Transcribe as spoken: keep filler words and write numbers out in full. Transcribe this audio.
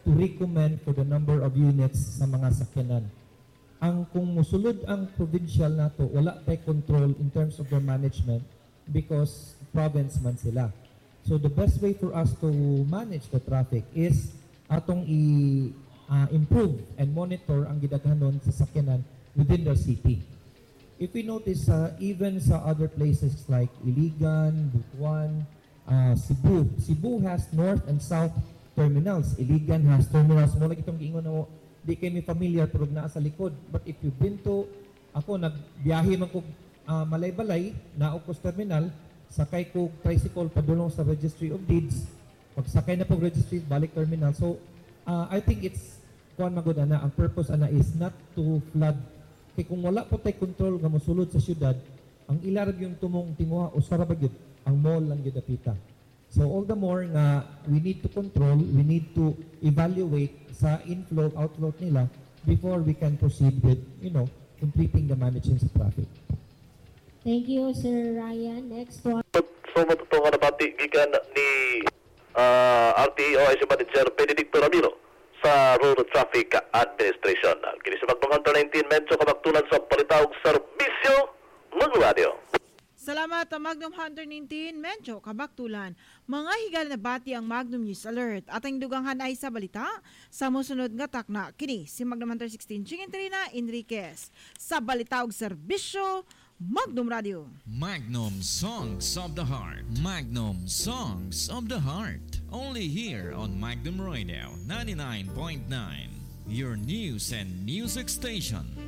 to recommend for the number of units sa mga sakyanan. Ang kung musulod ang provincial nato, wala tay control in terms of their management because province man sila. So the best way for us to manage the traffic is atong i-improve uh, and monitor ang gidaghanon sa sakyanan within their city. If we notice, uh, even sa other places like Iligan, Butuan, uh, Cebu, Cebu has north and south terminals. Iligan has terminals. Mula itong giingon na mo, di kayo familiar pero naa sa likod. But if you've been to, ako nagbiyahe man ko uh, malay-balay, naog ko sa terminal, sakay ko tricycle padulong sa Registry of Deeds, pagsakay na po registry, balik terminal. So, uh, I think it's, kuhan magod ana, ang purpose ana is not to flood. Kaya kung wala po tayo control nga mosulod sa syudad, ang ilarag yung tumong timuha o sarabagid, ang mall lang gidapita. So all the more nga we need to control, we need to evaluate sa inflow, outflow nila before we can proceed with, you know, completing the management of traffic. Thank you, Sir Ryan. Next one. So matutungan na pati gikan ni uh, R T O I C Manager Benedicto Ramiro sa Road Traffic Administration. Kini sa Magnum Hunter nineteen medyo kabaktulan sa palitawag serbisyo ng radio. Salamat ang Magnum Hunter nineteen, medyo kabaktulan. Mga higal na bati ang Magnum News Alert. Ating duganghan ay sa balita. Sa musunod nga takna, kini si Magnum Hunter sixteen, Chingentrina Enriquez. Sa balitaog serbisyo, Magnum Radio. Magnum Songs of the Heart. Magnum Songs of the Heart. Only here on Magnum Radio ninety-nine point nine. Your news and music station.